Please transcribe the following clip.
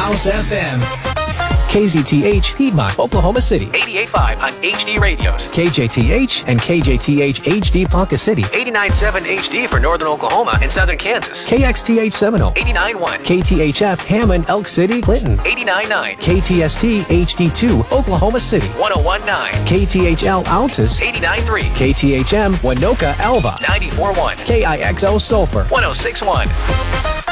House FM. KZTH, Piedmont, Oklahoma City. 88.5 on HD radios. KJTH and KJTH HD Ponca City. 89.7 HD for Northern Oklahoma and Southern Kansas. KXTH Seminole. 89.1. KTHF Hammond, Elk City, Clinton. 89.9. KTST HD2 Oklahoma City. 101.9. KTHL Altus. 89.3. KTHM Winoka Alva. 94.1. KIXO Sulphur. 106.1.